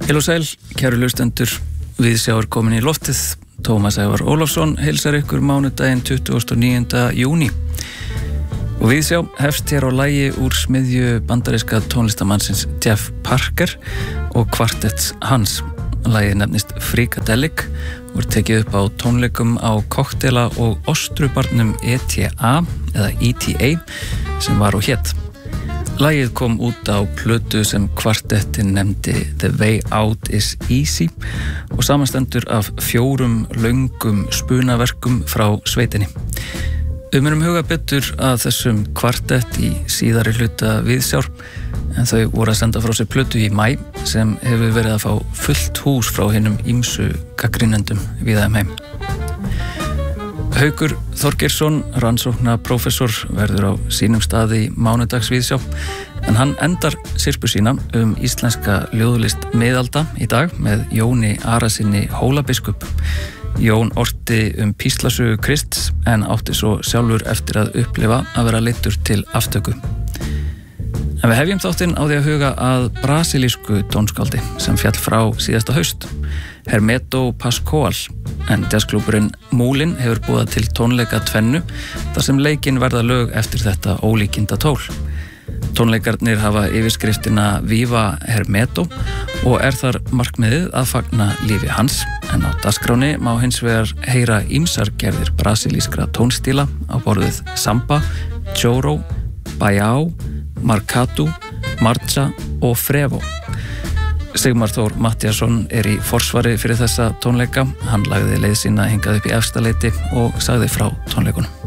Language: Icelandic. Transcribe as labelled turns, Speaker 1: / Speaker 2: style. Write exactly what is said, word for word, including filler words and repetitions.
Speaker 1: Heil og sæl, kæru hlustendur, Viðsjá er komin í loftið. Tómas Ævar Ólafsson heilsar ykkur mánudaginn tuttugasta og níunda júní. Og Viðsjá hefst hér á lagi úr smiðju bandaríska tónlistamannsins Jeff Parker og kvartett hans. Lagið nefnist Freakadelic og er tekið upp á tónleikum á koktela- og ostrubarnum E T A eða E T A sem var og hét. Lagið kom út á plötu sem kvartettin nefndi The Way Out Is Easy og samanstendur af fjórum löngum spunaverkum frá sveitinni. Við munum huga betur að þessum kvartett í síðari hluta Viðsjár, en þau voru að senda frá sér plötu í maí sem hefur verið að fá fullt hús frá hinum ýmsu gagnrýnendum víða um heim. Haukur Þorgeirsson, rannsókna prófessor, verður á sínum staði í mánudags Viðsjá, en hann endar sirpu sína um íslenska ljóðlist miðalda í dag með Jóni Arasyni Hólabiskup. Jón orti um píslasögu Krists en átti svo sjálfur eftir að upplifa að vera leiddur til aftöku. En við hefjum þáttinn á því að huga að brasilísku tónskáldi sem fjall frá síðasta haust, Hermeto Pascoal, en jazzklúbburinn Múlin hefur boðað til tónleika tvennu þar sem leikin verða lög eftir þetta ólíkinda tól. Tónleikarnir hafa yfirskriftina Viva Hermeto og er þar markmiðið að fagna lífi hans, en á dagskráni má hins vegar heyra ýmsar gerðir brasilískra tónstíla á borðið samba, choro, baião, maracatu, marcha og frevo. Sigmar Þór Matthíasson er í forsvari fyrir þessa tónleika. Hann lagði leið sína hingað upp í efsta leiti og sagði frá tónleikunum.